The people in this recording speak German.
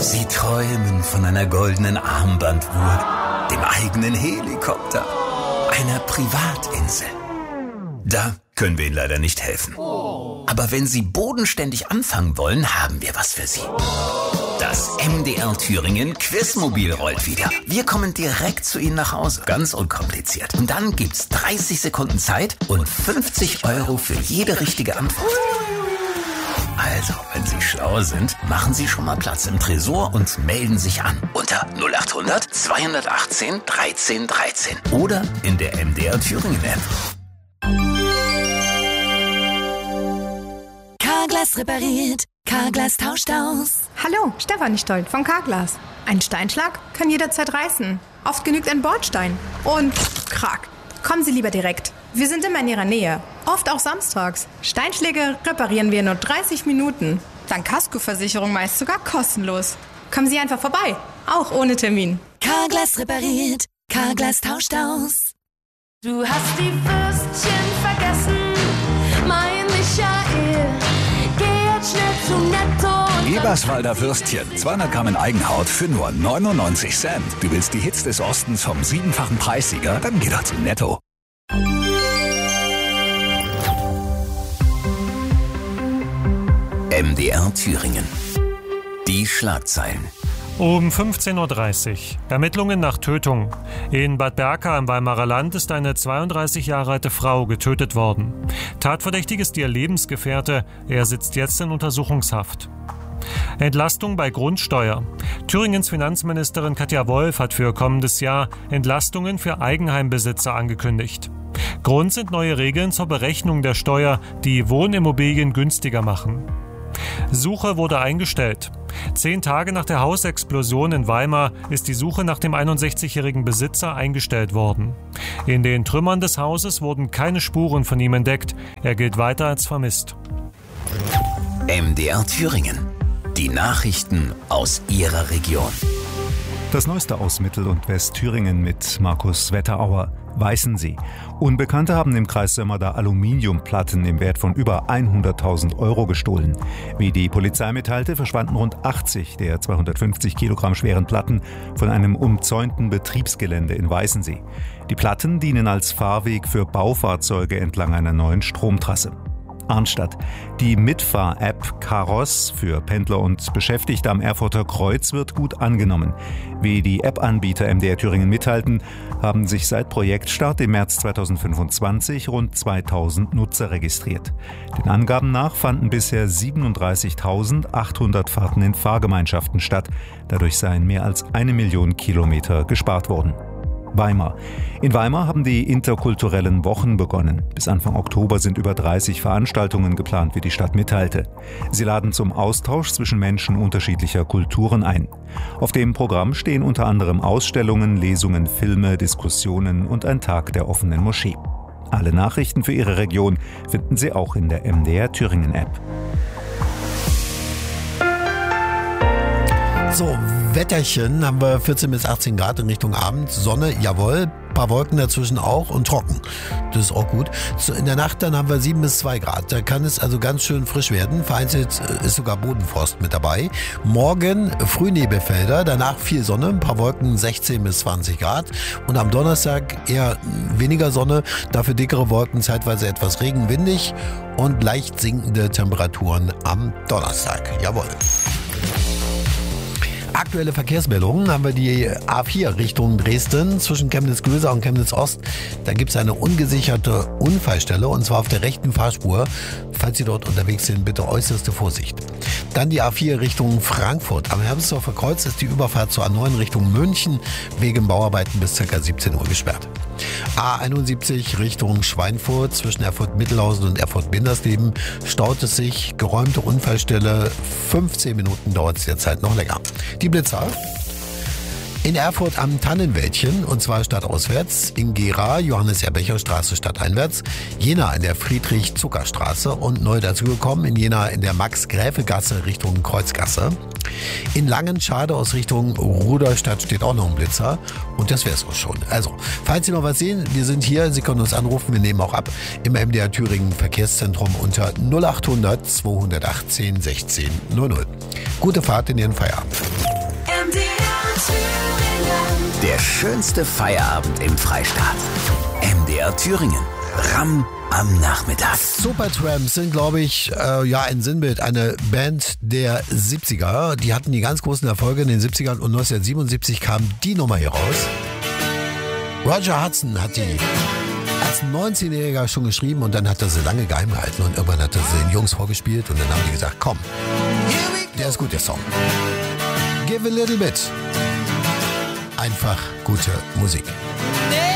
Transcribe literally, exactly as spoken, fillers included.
Sie träumen von einer goldenen Armbanduhr, dem eigenen Helikopter, einer Privatinsel. Da können wir Ihnen leider nicht helfen. Aber wenn Sie bodenständig anfangen wollen, haben wir was für Sie. Das M D R Thüringen Quizmobil rollt wieder. Wir kommen direkt zu Ihnen nach Hause. Ganz unkompliziert. Und dann gibt's dreißig Sekunden Zeit und fünfzig Euro für jede richtige Antwort. Also, wenn Sie schlau sind, machen Sie schon mal Platz im Tresor und melden sich an. Unter null acht hundert zweihundertachtzehn dreizehn dreizehn. Oder in der M D R Thüringen App. Carglass repariert, Carglass tauscht aus. Hallo, Stefanie Stolt von Carglass. Ein Steinschlag kann jederzeit reißen. Oft genügt ein Bordstein. Und krack. Kommen Sie lieber direkt. Wir sind immer in Ihrer Nähe. Oft auch samstags. Steinschläge reparieren wir in nur dreißig Minuten. Dank Kaskoversicherung meist sogar kostenlos. Kommen Sie einfach vorbei. Auch ohne Termin. Carglass repariert, Carglass tauscht aus. Du hast die Würstchen vergessen, mein Michael. Geh jetzt schnell zu Netto. Eberswalder Würstchen, zweihundert Gramm in Eigenhaut für nur neunundneunzig Cent. Du willst die Hits des Ostens vom siebenfachen Preissieger? Dann geh doch zu Netto. M D R Thüringen. Die Schlagzeilen. Um fünfzehn Uhr dreißig. Ermittlungen nach Tötung. In Bad Berka im Weimarer Land ist eine zweiunddreißig Jahre alte Frau getötet worden. Tatverdächtig ist ihr Lebensgefährte. Er sitzt jetzt in Untersuchungshaft. Entlastung bei Grundsteuer. Thüringens Finanzministerin Katja Wolf hat für kommendes Jahr Entlastungen für Eigenheimbesitzer angekündigt. Grund sind neue Regeln zur Berechnung der Steuer, die Wohnimmobilien günstiger machen. Suche wurde eingestellt. Zehn Tage nach der Hausexplosion in Weimar ist die Suche nach dem einundsechzigjährigen Besitzer eingestellt worden. In den Trümmern des Hauses wurden keine Spuren von ihm entdeckt. Er gilt weiter als vermisst. M D R Thüringen. Die Nachrichten aus Ihrer Region. Das Neueste aus Mittel- und Westthüringen mit Markus Wetterauer. Weißensee. Unbekannte haben im Kreis Sömmerda Aluminiumplatten im Wert von über hunderttausend Euro gestohlen. Wie die Polizei mitteilte, verschwanden rund achtzig der zweihundertfünfzig Kilogramm schweren Platten von einem umzäunten Betriebsgelände in Weißensee. Die Platten dienen als Fahrweg für Baufahrzeuge entlang einer neuen Stromtrasse. Arnstadt. Die Mitfahr-App Karos für Pendler und Beschäftigte am Erfurter Kreuz wird gut angenommen. Wie die App-Anbieter M D R Thüringen mitteilten, haben sich seit Projektstart im März zweitausendfünfundzwanzig rund zweitausend Nutzer registriert. Den Angaben nach fanden bisher siebenunddreißigtausendachthundert Fahrten in Fahrgemeinschaften statt. Dadurch seien mehr als eine Million Kilometer gespart worden. Weimar. In Weimar haben die interkulturellen Wochen begonnen. Bis Anfang Oktober sind über dreißig Veranstaltungen geplant, wie die Stadt mitteilte. Sie laden zum Austausch zwischen Menschen unterschiedlicher Kulturen ein. Auf dem Programm stehen unter anderem Ausstellungen, Lesungen, Filme, Diskussionen und ein Tag der offenen Moschee. Alle Nachrichten für Ihre Region finden Sie auch in der M D R Thüringen App. So, Wetterchen haben wir vierzehn bis achtzehn Grad in Richtung Abend. Sonne, jawohl. Paar Wolken dazwischen auch und trocken. Das ist auch gut. So, in der Nacht dann haben wir sieben bis zwei Grad. Da kann es also ganz schön frisch werden. Vereinzelt ist sogar Bodenfrost mit dabei. Morgen Frühnebelfelder, danach viel Sonne, ein paar Wolken, sechzehn bis zwanzig Grad. Und am Donnerstag eher weniger Sonne, dafür dickere Wolken, zeitweise etwas Regen, windig und leicht sinkende Temperaturen am Donnerstag. Jawohl. Aktuelle Verkehrsmeldungen haben wir die A vier Richtung Dresden zwischen Chemnitz-Göser und Chemnitz-Ost. Da gibt es eine ungesicherte Unfallstelle und zwar auf der rechten Fahrspur. Falls Sie dort unterwegs sind, bitte äußerste Vorsicht. Dann die A vier Richtung Frankfurt. Am Herbstdorfer Kreuz ist die Überfahrt zur A neun Richtung München wegen Bauarbeiten bis ca. siebzehn Uhr gesperrt. A einundsiebzig Richtung Schweinfurt zwischen Erfurt-Mittelhausen und Erfurt-Bindersleben staut es sich. Geräumte Unfallstelle. fünfzehn Minuten dauert es derzeit noch länger. Die Blitzer. In Erfurt am Tannenwäldchen, und zwar stadtauswärts, in Gera, Johannes-Erbecher-Straße stadteinwärts, Jena in der Friedrich-Zucker-Straße und neu dazugekommen in Jena in der Max-Gräfe-Gasse Richtung Kreuzgasse. In Langenschade aus Richtung Ruderstadt steht auch noch ein Blitzer und das wäre es auch schon. Also, falls Sie noch was sehen, wir sind hier, Sie können uns anrufen, wir nehmen auch ab im M D R Thüringen Verkehrszentrum unter null acht hundert zweihundertachtzehn sechzehn null null. Gute Fahrt in Ihren Feierabend. Der schönste Feierabend im Freistaat. M D R Thüringen. Ram am Nachmittag. Supertramps sind, glaube ich, äh, ja ein Sinnbild, eine Band der siebziger. Die hatten die ganz großen Erfolge in den siebzigern und neunzehnhundertsiebenundsiebzig kam die Nummer hier raus. Roger Hudson hat die als neunzehnjähriger schon geschrieben und dann hat er sie lange geheim gehalten und irgendwann hat er sie den Jungs vorgespielt und dann haben die gesagt, komm, der ist gut, der Song. Give a little bit. Einfach gute Musik.